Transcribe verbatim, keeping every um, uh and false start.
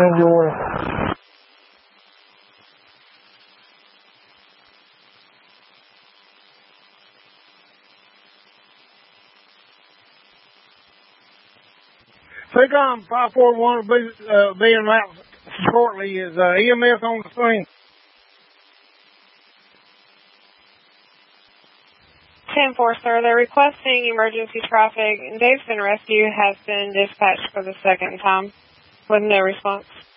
Enjoy. Seacom five four one will be uh, being out shortly. Is uh, E M S on the screen? ten four, sir. They're requesting emergency traffic. Davidson Rescue has been dispatched for the second time with no response.